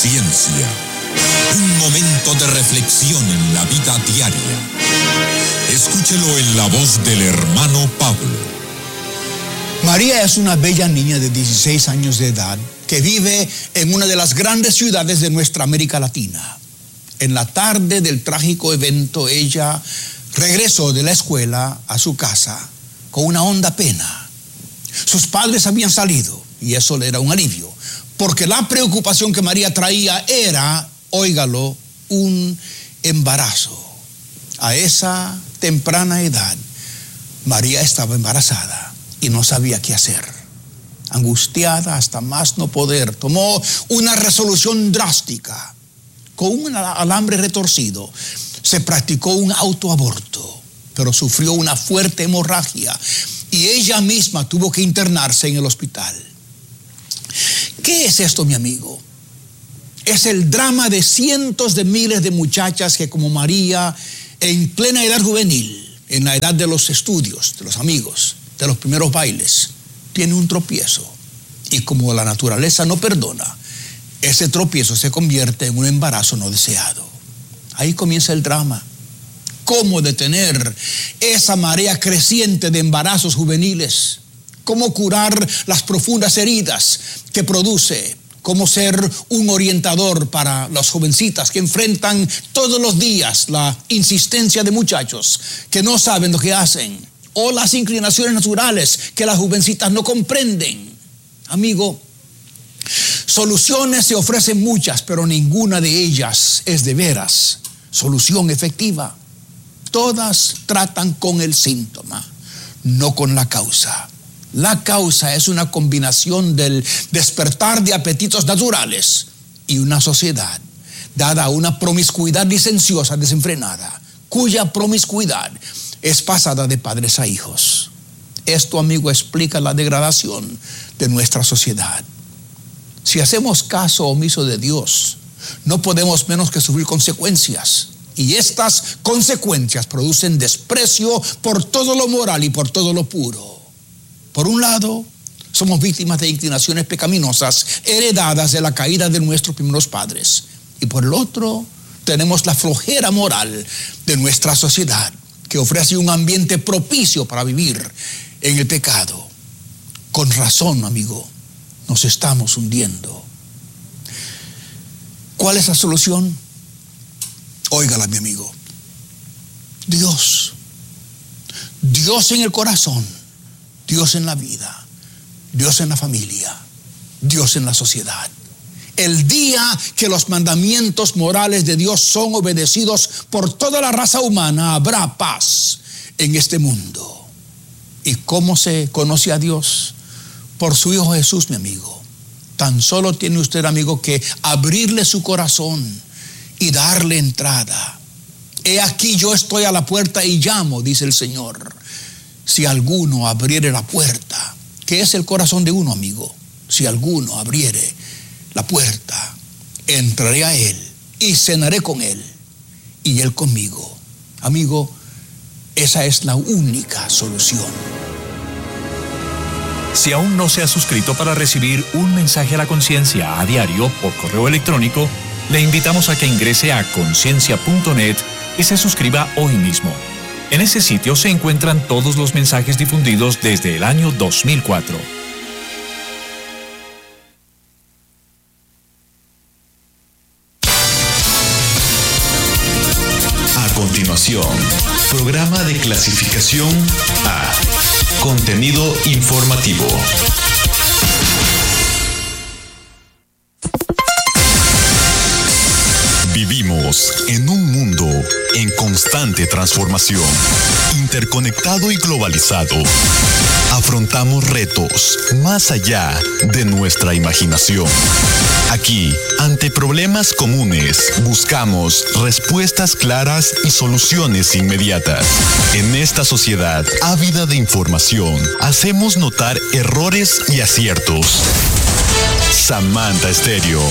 Conciencia. Un momento de reflexión en la vida diaria. Escúchelo en la voz del hermano Pablo. María es una bella niña de 16 años de edad que vive en una de las grandes ciudades de nuestra América Latina. En la tarde del trágico evento, ella regresó de la escuela a su casa con una honda pena. Sus padres habían salido y eso le era un alivio, porque la preocupación que María traía era, óigalo, un embarazo. A esa temprana edad, María estaba embarazada y no sabía qué hacer. Angustiada hasta más no poder, tomó una resolución drástica. Con un alambre retorcido, se practicó un autoaborto, pero sufrió una fuerte hemorragia y ella misma tuvo que internarse en el hospital. ¿Qué es esto, mi amigo? Es el drama de cientos de miles de muchachas que, como María, en plena edad juvenil, en la edad de los estudios, de los amigos, de los primeros bailes, tiene un tropiezo. Y como la naturaleza no perdona, ese tropiezo se convierte en un embarazo no deseado. Ahí comienza el drama. ¿Cómo detener esa marea creciente de embarazos juveniles? ¿Cómo curar las profundas heridas que produce? ¿Cómo ser un orientador para las jovencitas que enfrentan todos los días la insistencia de muchachos que no saben lo que hacen? O las inclinaciones naturales que las jovencitas no comprenden. Amigo, soluciones se ofrecen muchas, pero ninguna de ellas es de veras solución efectiva. Todas tratan con el síntoma, no con la causa. La causa es una combinación del despertar de apetitos naturales y una sociedad dada a una promiscuidad licenciosa desenfrenada, cuya promiscuidad es pasada de padres a hijos. Esto, amigo, explica la degradación de nuestra sociedad. Si hacemos caso omiso de Dios, no podemos menos que sufrir consecuencias. Y estas consecuencias producen desprecio por todo lo moral y por todo lo puro. Por un lado, somos víctimas de inclinaciones pecaminosas heredadas de la caída de nuestros primeros padres. Y por el otro, tenemos la flojera moral de nuestra sociedad, que ofrece un ambiente propicio para vivir en el pecado. Con razón, amigo, nos estamos hundiendo. ¿Cuál es la solución? Óigala, mi amigo. Dios. Dios en el corazón. Dios en la vida. Dios en la familia. Dios en la sociedad. El día que los mandamientos morales de Dios son obedecidos por toda la raza humana, habrá paz en este mundo. ¿Y cómo se conoce a Dios? Por su Hijo Jesús, mi amigo. Tan solo tiene usted, amigo, que abrirle su corazón y darle entrada. He aquí, yo estoy a la puerta y llamo, dice el Señor. Si alguno abriere la puerta, que es el corazón de uno, amigo. Si alguno abriere la puerta, entraré a él y cenaré con él y él conmigo. Amigo, esa es la única solución. Si aún no se ha suscrito para recibir un mensaje a la conciencia a diario por correo electrónico, le invitamos a que ingrese a conciencia.net y se suscriba hoy mismo. En ese sitio se encuentran todos los mensajes difundidos desde el año 2004. A continuación, programa de clasificación A. Contenido informativo. Vivimos en un mundo en constante transformación, interconectado y globalizado. Afrontamos retos más allá de nuestra imaginación. Aquí, ante problemas comunes, buscamos respuestas claras y soluciones inmediatas. En esta sociedad ávida de información, hacemos notar errores y aciertos. Samantha Stereo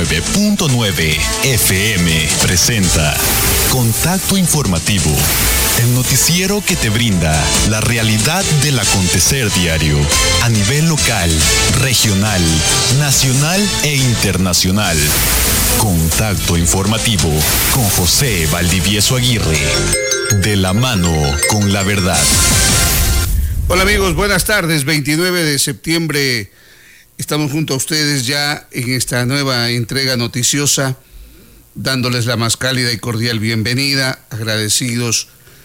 89.9 FM presenta Contacto Informativo. El noticiero que te brinda la realidad del acontecer diario a nivel local, regional, nacional e internacional. Contacto informativo con José Valdivieso Aguirre. De la mano con la verdad. Hola amigos, buenas tardes. 29 de septiembre estamos junto a ustedes ya en esta nueva entrega noticiosa, dándoles la más cálida y cordial bienvenida, agradecidos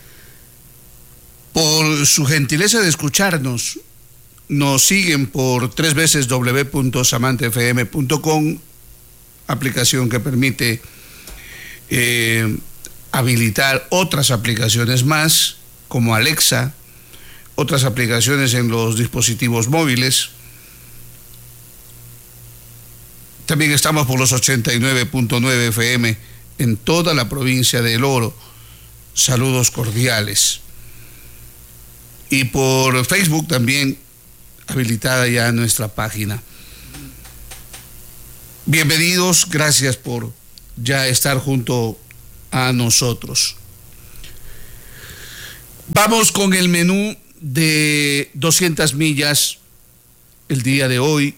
por su gentileza de escucharnos. Nos siguen por www.samantefm.com, aplicación que permite habilitar otras aplicaciones más, como Alexa, otras aplicaciones en los dispositivos móviles. También estamos por los 89.9 FM en toda la provincia de El Oro. Saludos cordiales. Y por Facebook también habilitada ya nuestra página. Bienvenidos, gracias por ya estar junto a nosotros. Vamos con el menú de 200 millas el día de hoy.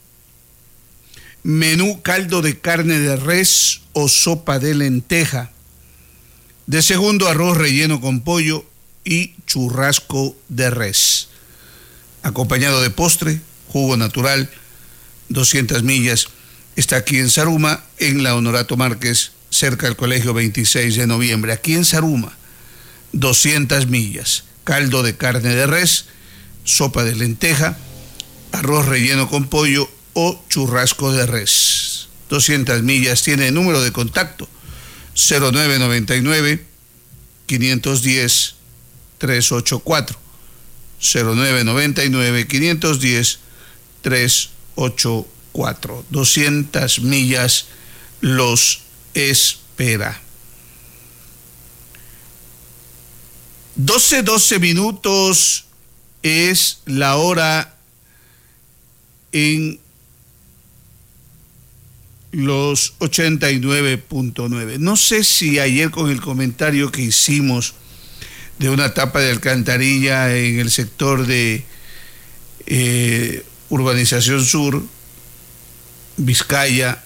Menú: caldo de carne de res o sopa de lenteja. De segundo, arroz relleno con pollo y churrasco de res. Acompañado de postre, jugo natural. 200 millas está aquí en Zaruma, en la Honorato Márquez, cerca del Colegio 26 de Noviembre. Aquí en Zaruma, 200 millas. Caldo de carne de res, sopa de lenteja, arroz relleno con pollo o churrasco de res. 200 millas. Tiene número de contacto 0999 510 384, 0999 510 384. 200 millas los espera. 12 minutos es la hora en los 89.9. No sé si ayer, con el comentario que hicimos de una tapa de alcantarilla en el sector de Urbanización Sur, Vizcaya,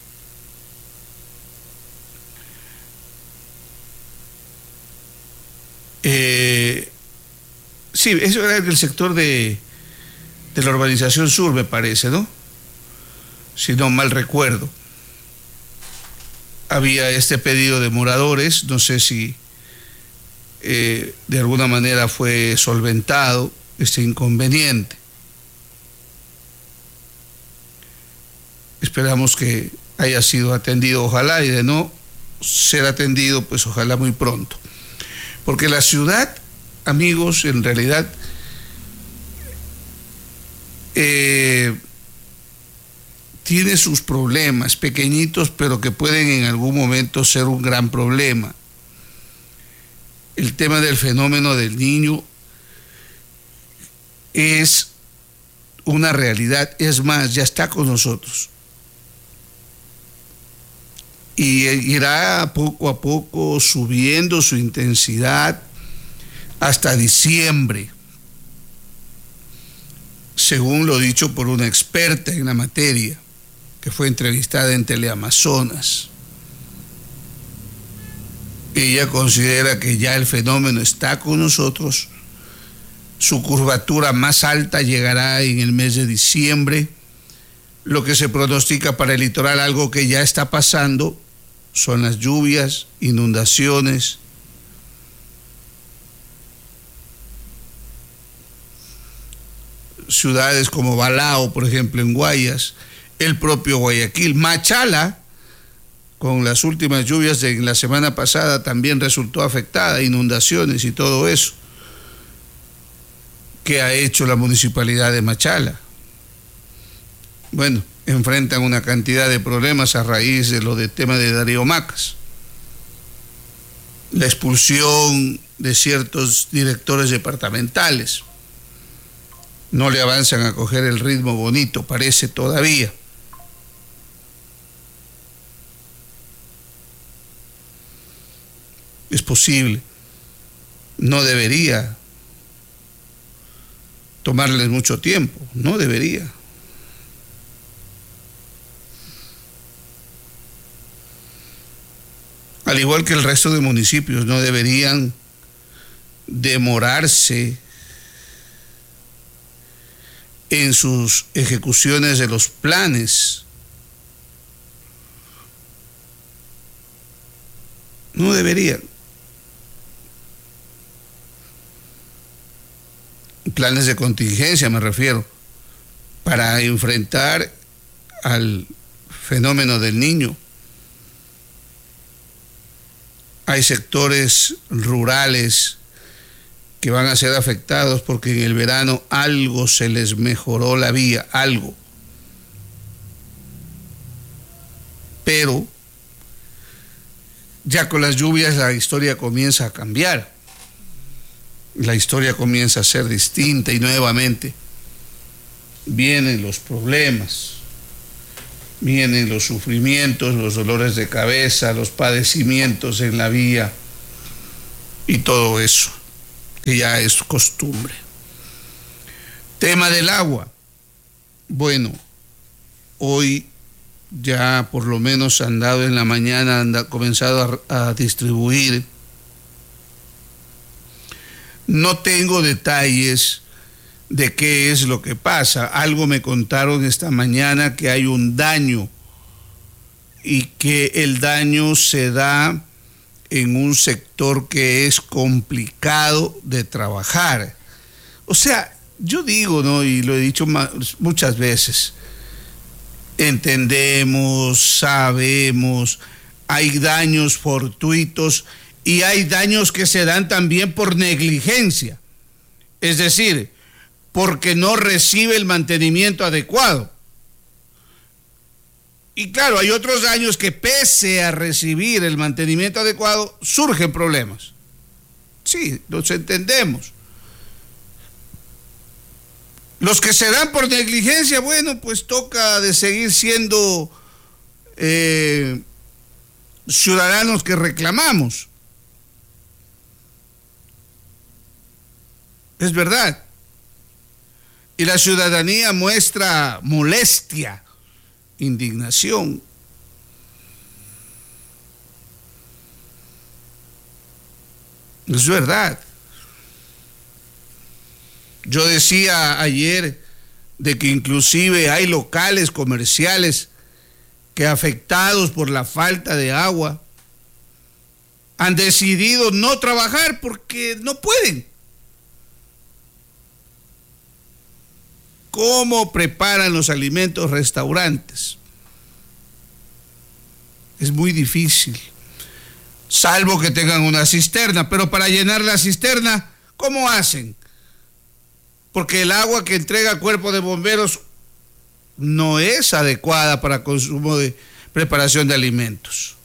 sí, eso era en el sector de la Urbanización Sur, me parece, ¿no? Si no mal recuerdo. Había este pedido de moradores, no sé si de alguna manera fue solventado este inconveniente. Esperamos que haya sido atendido, ojalá, y de no ser atendido, pues ojalá muy pronto. Porque la ciudad, amigos, en realidad tiene sus problemas pequeñitos, pero que pueden en algún momento ser un gran problema. El tema del fenómeno del Niño es una realidad, es más, ya está con nosotros. Y irá poco a poco subiendo su intensidad hasta diciembre, según lo dicho por una experta en la materia, que fue entrevistada en Teleamazonas. Ella considera que ya el fenómeno está con nosotros. Su curvatura más alta llegará en el mes de diciembre. Lo que se pronostica para el litoral, algo que ya está pasando, son las lluvias, inundaciones. Ciudades como Balao, por ejemplo, en Guayas, el propio Guayaquil, Machala, con las últimas lluvias de la semana pasada, también resultó afectada, inundaciones y todo eso. ¿Qué ha hecho la municipalidad de Machala? Bueno, enfrentan una cantidad de problemas a raíz de lo del tema de Darío Macas. La expulsión de ciertos directores departamentales. No le avanzan a coger el ritmo bonito, parece todavía. Es posible. no debería tomarles mucho tiempo, no debería. Al igual que el resto de municipios, no deberían demorarse en sus ejecuciones de los planes. No deberían. Planes de contingencia me refiero, para enfrentar al fenómeno del Niño. Hay sectores rurales que van a ser afectados porque en el verano algo se les mejoró la vía, algo. Pero ya con las lluvias la historia comienza a cambiar. La historia comienza a ser distinta y nuevamente vienen los problemas. Vienen los sufrimientos, los dolores de cabeza, los padecimientos en la vía y todo eso, que ya es costumbre. Tema del agua. Bueno, hoy ya por lo menos han dado en la mañana, han comenzado a distribuir. No tengo detalles de qué es lo que pasa. Algo me contaron esta mañana, que hay un daño y que el daño se da en un sector que es complicado de trabajar. O sea, yo digo, ¿no? Y lo he dicho muchas veces, entendemos, sabemos, hay daños fortuitos y hay daños que se dan también por negligencia. Es decir, porque no recibe el mantenimiento adecuado. Y claro, hay otros daños que pese a recibir el mantenimiento adecuado, surgen problemas. Sí, los entendemos. Los que se dan por negligencia, bueno, pues toca de seguir siendo ciudadanos que reclamamos. Es verdad. Y la ciudadanía muestra molestia, indignación. Es verdad. Yo decía ayer de que inclusive hay locales comerciales que, afectados por la falta de agua, han decidido no trabajar porque no pueden. ¿Cómo preparan los alimentos restaurantes? Es muy difícil, salvo que tengan una cisterna, pero para llenar la cisterna, ¿cómo hacen? Porque el agua que entrega el cuerpo de bomberos no es adecuada para consumo de preparación de alimentos.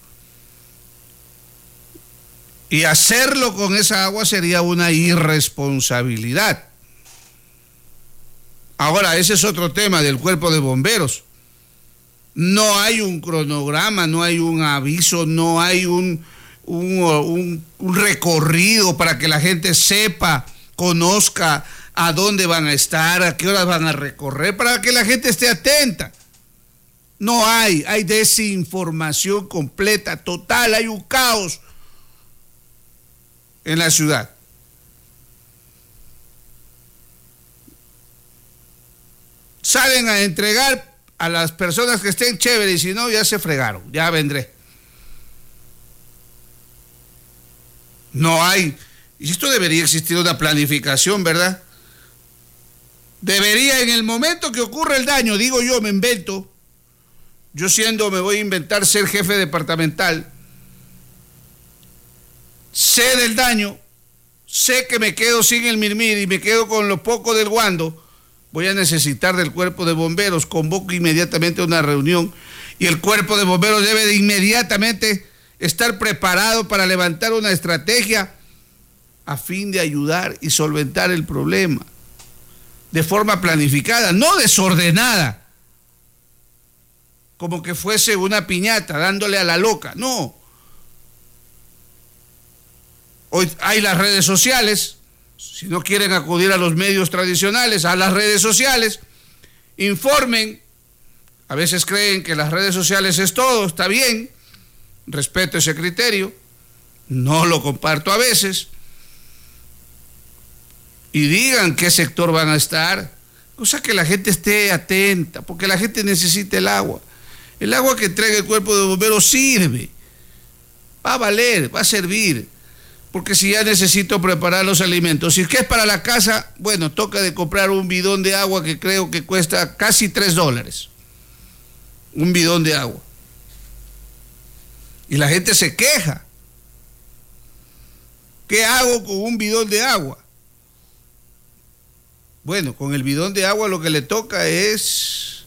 Y hacerlo con esa agua sería una irresponsabilidad. Ahora, ese es otro tema del cuerpo de bomberos. No hay un cronograma, no hay un aviso, no hay un recorrido para que la gente sepa, conozca a dónde van a estar, a qué horas van a recorrer, para que la gente esté atenta. No hay desinformación completa, total, hay un caos en la ciudad. Salen a entregar a las personas que estén chéveres, y si no, ya se fregaron, ya vendré. No hay, y esto debería existir una planificación, ¿verdad? Debería, en el momento que ocurre el daño, digo yo, me invento, me voy a inventar ser jefe departamental, sé del daño, sé que me quedo sin el mirmir y me quedo con lo poco del guando, voy a necesitar del cuerpo de bomberos, convoco inmediatamente una reunión y el cuerpo de bomberos debe de inmediatamente estar preparado para levantar una estrategia a fin de ayudar y solventar el problema de forma planificada, no desordenada, como que fuese una piñata dándole a la loca, no. Hoy hay las redes sociales. Si no quieren acudir a los medios tradicionales, a las redes sociales, informen. A veces creen que las redes sociales es todo, está bien, respeto ese criterio, no lo comparto a veces. Y digan qué sector van a estar, cosa que la gente esté atenta, porque la gente necesita el agua. El agua que entrega el cuerpo de bomberos sirve, va a valer, va a servir, porque si ya necesito preparar los alimentos, si es que es para la casa, bueno, toca de comprar un bidón de agua que creo que cuesta casi $3, un bidón de agua. Y la gente se queja. ¿Qué hago con un bidón de agua? Bueno, con el bidón de agua lo que le toca es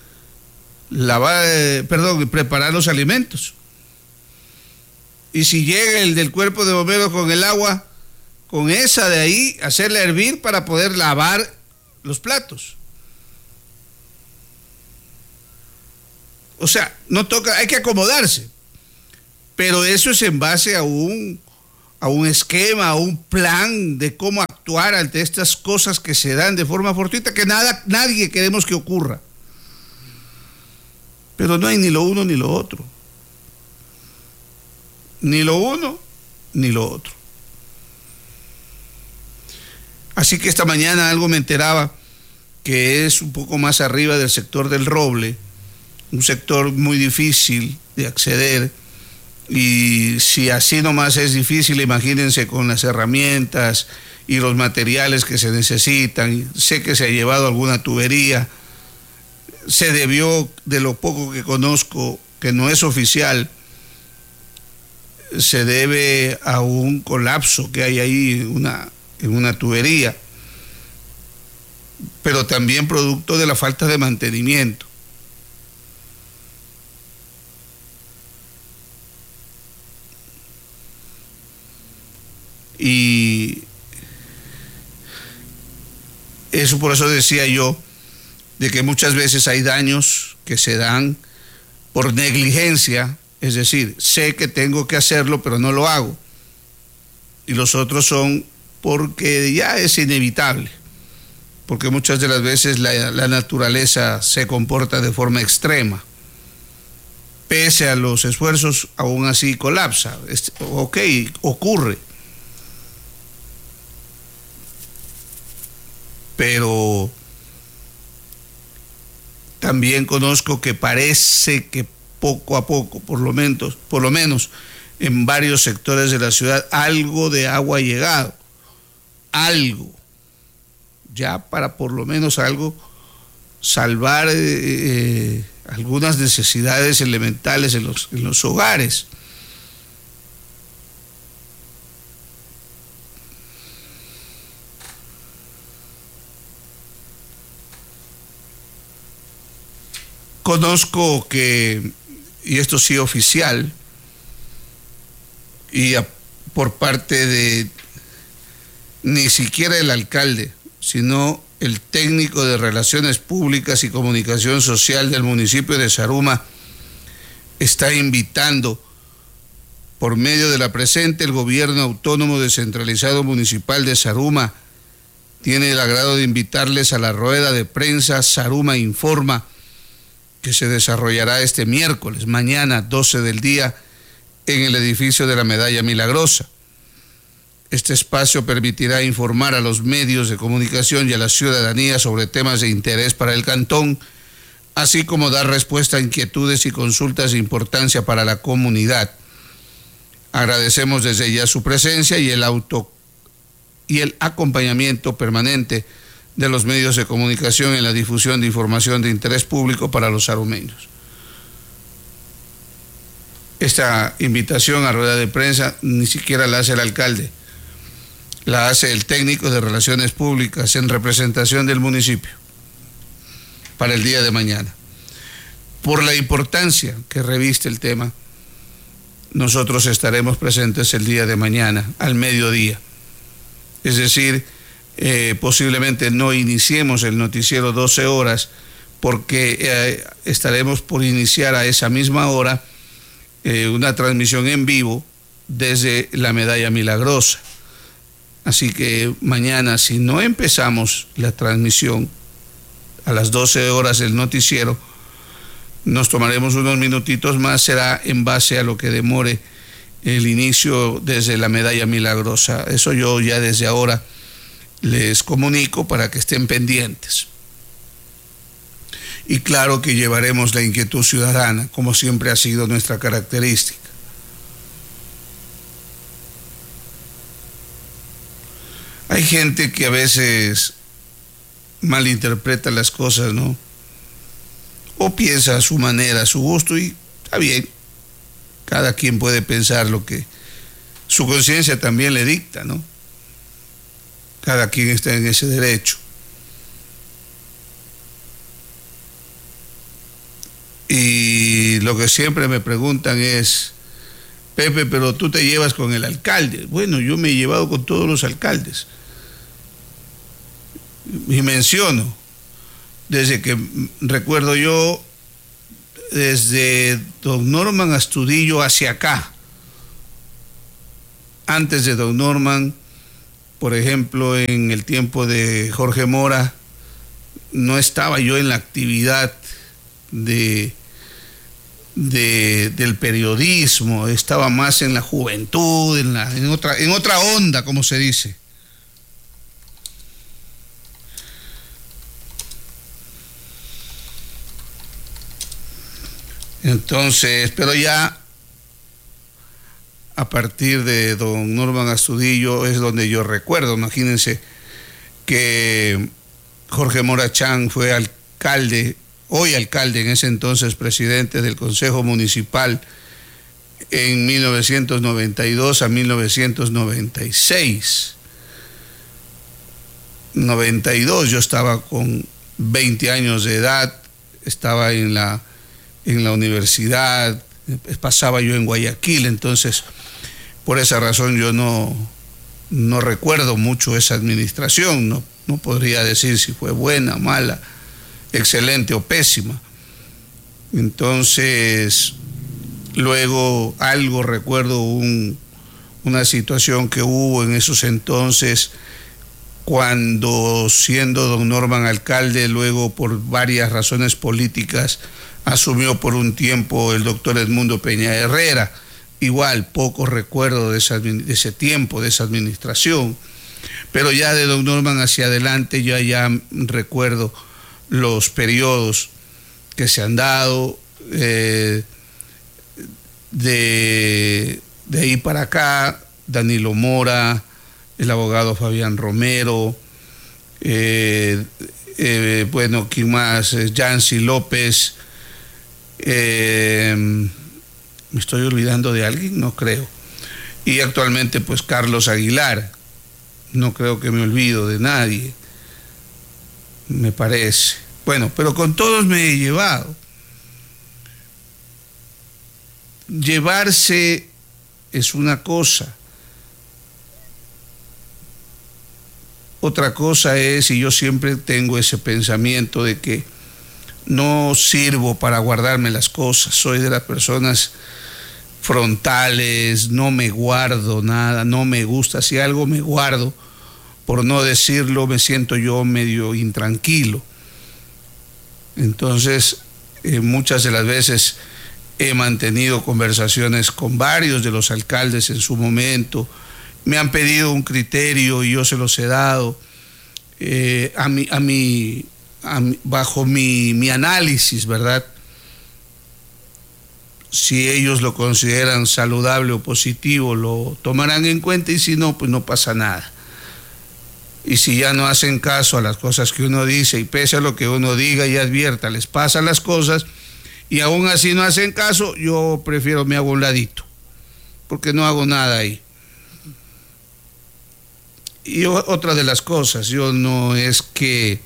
preparar los alimentos. Y si llega el del cuerpo de bomberos con el agua, con esa de ahí, hacerla hervir para poder lavar los platos. O sea, no toca, hay que acomodarse. Pero eso es en base a un esquema, a un plan de cómo actuar ante estas cosas que se dan de forma fortuita, que nadie queremos que ocurra. Pero no hay ni lo uno ni lo otro. Ni lo uno ni lo otro. Así que esta mañana algo me enteraba que es un poco más arriba del sector del Roble, un sector muy difícil de acceder. Y si así nomás es difícil, imagínense con las herramientas y los materiales que se necesitan. Sé que se ha llevado alguna tubería. Se debió, de lo poco que conozco, que no es oficial, se debe a un colapso que hay ahí en una tubería, pero también producto de la falta de mantenimiento. Y eso, por eso decía yo, de que muchas veces hay daños que se dan por negligencia, es decir, sé que tengo que hacerlo, pero no lo hago. Y los otros son porque ya es inevitable, porque muchas de las veces la naturaleza se comporta de forma extrema. Pese a los esfuerzos, aún así colapsa. Ok, ocurre. Pero también conozco que parece que poco a poco, por lo menos en varios sectores de la ciudad, algo de agua ha llegado, algo, ya para por lo menos algo salvar algunas necesidades elementales en los hogares. Conozco que, y esto sí oficial, y por parte de ni siquiera el alcalde, sino el técnico de Relaciones Públicas y Comunicación Social del municipio de Zaruma, está invitando por medio de la presente el gobierno autónomo descentralizado municipal de Zaruma. Tiene el agrado de invitarles a la rueda de prensa Zaruma Informa, que se desarrollará este miércoles, mañana 12 del día, en el edificio de la Medalla Milagrosa. Este espacio permitirá informar a los medios de comunicación y a la ciudadanía sobre temas de interés para el cantón, así como dar respuesta a inquietudes y consultas de importancia para la comunidad. Agradecemos desde ya su presencia y el acompañamiento permanente de los medios de comunicación en la difusión de información de interés público para los zarumeños. Esta invitación a rueda de prensa ni siquiera la hace el alcalde, la hace el técnico de Relaciones Públicas en representación del municipio para el día de mañana. Por la importancia que reviste el tema, nosotros estaremos presentes el día de mañana, al mediodía. Es decir, posiblemente no iniciemos el noticiero 12 horas, porque estaremos por iniciar a esa misma hora una transmisión en vivo desde la Medalla Milagrosa. Así que mañana, si no empezamos la transmisión a las 12 horas del noticiero, nos tomaremos unos minutitos más, será en base a lo que demore el inicio desde la Medalla Milagrosa. Eso yo ya desde ahora les comunico para que estén pendientes. Y claro que llevaremos la inquietud ciudadana, como siempre ha sido nuestra característica. Hay gente que a veces malinterpreta las cosas, ¿no? O piensa a su manera, a su gusto, y está bien. Cada quien puede pensar lo que su conciencia también le dicta, ¿no? Cada quien está en ese derecho. Y lo que siempre me preguntan es: Pepe, pero tú te llevas con el alcalde. Bueno, yo me he llevado con todos los alcaldes. Y menciono, desde que recuerdo yo, desde don Norman Astudillo hacia acá. Antes de don Norman, por ejemplo, en el tiempo de Jorge Mora, no estaba yo en la actividad del periodismo, estaba más en la juventud, en otra onda, como se dice. Entonces, pero ya a partir de don Norman Astudillo es donde yo recuerdo. Imagínense que Jorge Mora Chang fue alcalde, hoy alcalde, en ese entonces presidente del Consejo Municipal en 1992 a 1996. 92, yo estaba con 20 años de edad, estaba en la universidad, pasaba yo en Guayaquil, entonces por esa razón yo no recuerdo mucho esa administración, no podría decir si fue buena, mala, excelente o pésima. Entonces, luego algo recuerdo una situación que hubo en esos entonces, cuando siendo don Norman alcalde, luego por varias razones políticas, asumió por un tiempo el doctor Edmundo Peña Herrera. Igual, poco recuerdo de ese tiempo, de esa administración, pero ya de don Norman hacia adelante yo ya recuerdo los periodos que se han dado, de ahí para acá, Danilo Mora, el abogado Fabián Romero, bueno, ¿quién más? Yancy López. ¿Me estoy olvidando de alguien? No creo. Y actualmente pues Carlos Aguilar. No creo que me olvido de nadie, me parece. Bueno, pero con todos me he llevado. Llevarse es una cosa. Otra cosa es, y yo siempre tengo ese pensamiento de que no sirvo para guardarme las cosas, soy de las personas frontales, no me guardo nada, no me gusta, si algo me guardo, por no decirlo, me siento yo medio intranquilo. Entonces, muchas de las veces he mantenido conversaciones con varios de los alcaldes en su momento, me han pedido un criterio y yo se los he dado, bajo mi análisis, ¿verdad? Si ellos lo consideran saludable o positivo, lo tomarán en cuenta, y si no, pues no pasa nada. Y si ya no hacen caso a las cosas que uno dice, y pese a lo que uno diga y advierta, les pasan las cosas, y aún así no hacen caso, yo prefiero me hago un ladito, porque no hago nada ahí. Y otra de las cosas, yo no es que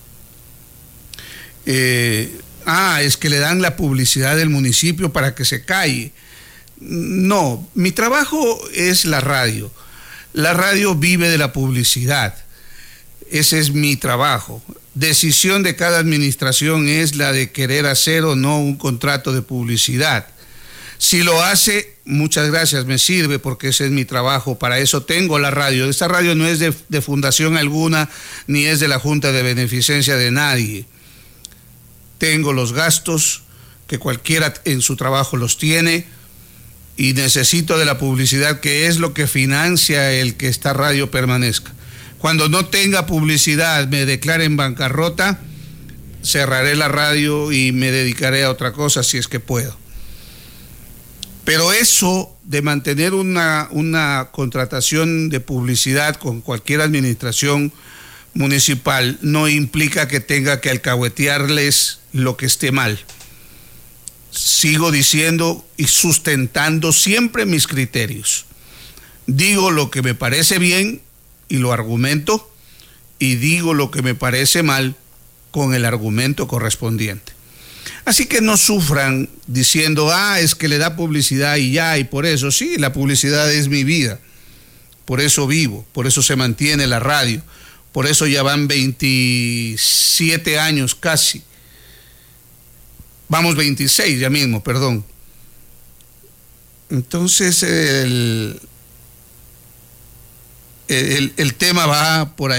es que le dan la publicidad del municipio para que se calle. No, mi trabajo es la radio. La radio vive de la publicidad. Ese es mi trabajo. Decisión de cada administración es la de querer hacer o no un contrato de publicidad. Si lo hace, muchas gracias, me sirve porque ese es mi trabajo, para eso tengo la radio. Esta radio no es de fundación alguna, ni es de la Junta de Beneficencia de nadie. Tengo los gastos que cualquiera en su trabajo los tiene y necesito de la publicidad, que es lo que financia el que esta radio permanezca. Cuando no tenga publicidad, me declare en bancarrota, cerraré la radio y me dedicaré a otra cosa si es que puedo. Pero eso de mantener una contratación de publicidad con cualquier administración municipal no implica que tenga que alcahuetearles lo que esté mal. Sigo diciendo y sustentando siempre mis criterios. Digo lo que me parece bien y lo argumento, y digo lo que me parece mal con el argumento correspondiente. Así que no sufran diciendo, es que le da publicidad y ya, y por eso, sí, la publicidad es mi vida, por eso vivo, por eso se mantiene la radio, por eso ya van 27 años casi, vamos 26 ya mismo, perdón. Entonces el tema va por ahí.